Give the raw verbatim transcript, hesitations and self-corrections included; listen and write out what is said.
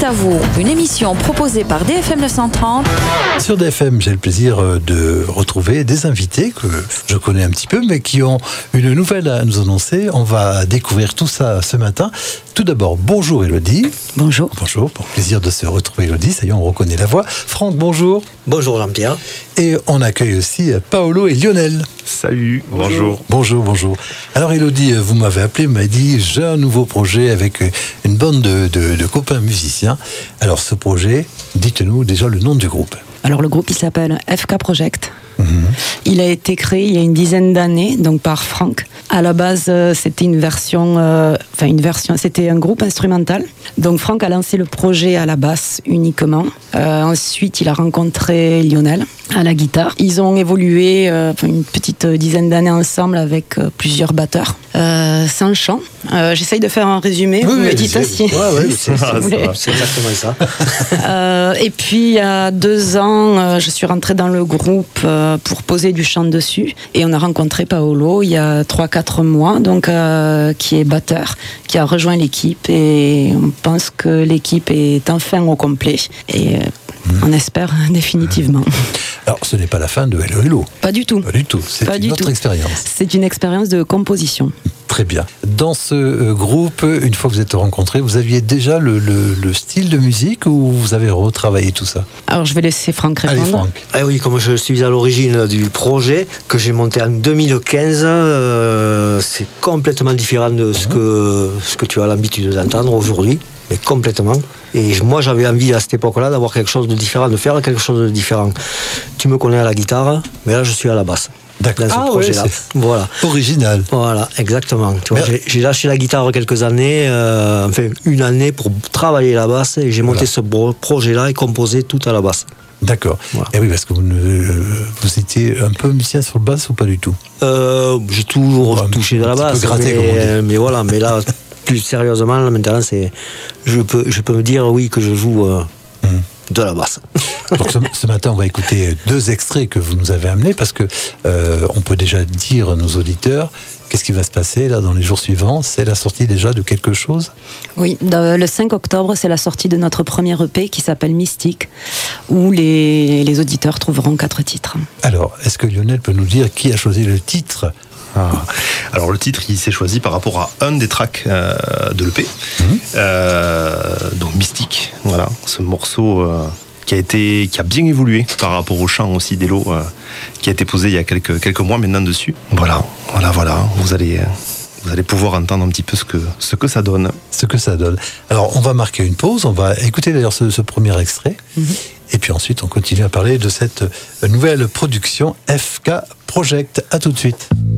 à vous, une émission proposée par D F M neuf cent trente. Sur D F M, j'ai le plaisir de retrouver des invités que je connais un petit peu, mais qui ont une nouvelle à nous annoncer. On va découvrir tout ça ce matin. Tout d'abord, bonjour Élodie. Bonjour. Bonjour, pour plaisir de se retrouver Élodie, ça y est, on reconnaît la voix. Franck, bonjour. Bonjour Jean-Pierre. Et on accueille aussi Paolo et Lionel. Salut, bonjour. Bonjour, bonjour. Alors Élodie, vous m'avez appelé, vous m'avez dit, j'ai un nouveau projet avec une bande de, de, de copains musiciens. Alors ce projet, dites-nous déjà le nom du groupe. Alors le groupe il s'appelle F K Project. Mmh. Il a été créé il y a une dizaine d'années, donc par Franck. À la base, euh, c'était une version, euh, enfin une version, c'était un groupe instrumental. Donc Franck a lancé le projet à la basse uniquement. Euh, ensuite, il a rencontré Lionel à la guitare. Ils ont évolué euh, une petite dizaine d'années ensemble avec euh, plusieurs batteurs, euh, sans chant. Euh, j'essaye de faire un résumé. Oui, vous oui, me dites si. Ouais, ouais, c'est, si vous voulez. c'est exactement ça. euh, et puis il y a deux ans, euh, je suis rentrée dans le groupe euh, pour poser du chant dessus, et on a rencontré Paolo il y a trois quatre mois, donc euh, qui est batteur, qui a rejoint l'équipe, et on pense que l'équipe est enfin au complet, et euh, mmh. on espère définitivement. Alors ce n'est pas la fin de Hello Hello. Pas du tout. Pas du tout, c'est pas une du autre tout. expérience. C'est une expérience de composition. Très bien. Dans ce euh, groupe, une fois que vous êtes rencontrés, vous aviez déjà le, le, le style de musique ou vous avez retravaillé tout ça? Alors je vais laisser Franck répondre. Allez Franck. Eh oui, comme je suis à l'origine du projet que j'ai monté en deux mille quinze, euh, c'est complètement différent de ce que, ce que tu as l'habitude d'entendre aujourd'hui, mais complètement. Et moi j'avais envie à cette époque-là d'avoir quelque chose de différent, de faire quelque chose de différent. Tu me connais à la guitare, mais là je suis à la basse. D'accord. Dans ce Ah projet-là. ouais, voilà. Original. Voilà, exactement. Tu vois, j'ai, j'ai lâché la guitare quelques années, euh, enfin une année pour travailler la basse, et j'ai monté voilà. ce projet-là et composé tout à la basse. D'accord. Voilà. Et oui, parce que vous, ne, vous étiez un peu musicien sur le basse ou pas du tout? euh, J'ai toujours ouais, touché de la basse, gratté, mais, mais voilà, mais là, plus sérieusement, là, maintenant, c'est, je peux, je peux me dire oui que je joue euh, hum. de la basse. Donc ce, ce matin, on va écouter deux extraits que vous nous avez amenés, parce que euh, on peut déjà dire à nos auditeurs qu'est-ce qui va se passer là dans les jours suivants. C'est la sortie déjà de quelque chose? Oui, le cinq octobre, c'est la sortie de notre premier E P qui s'appelle Mystique, où les, les auditeurs trouveront quatre titres. Alors, est-ce que Lionel peut nous dire qui a choisi le titre? Ah. Alors le titre il s'est choisi par rapport à un des tracks euh, de l'E P, mmh. euh, donc Mystique, voilà, ce morceau euh, qui a été, qui a bien évolué par rapport au chant aussi d'Elo, euh, qui a été posé il y a quelques, quelques mois maintenant dessus. Voilà, voilà, voilà, vous allez, vous allez pouvoir entendre un petit peu ce que, ce que ça donne. Ce que ça donne. Alors on va marquer une pause, on va écouter d'ailleurs ce, ce premier extrait, mmh. et puis ensuite on continue à parler de cette nouvelle production F K Project. À tout de suite.